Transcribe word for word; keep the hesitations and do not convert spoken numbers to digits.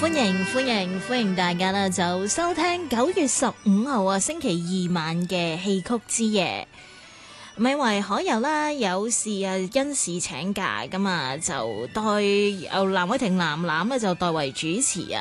歡迎歡迎歡迎大家啦，就收聽九月十五號啊星期二晚嘅戲曲之夜。咪因為海遊啦，有事啊因事請假咁啊，就代由藍偉霆藍藍咧就代為主持啊。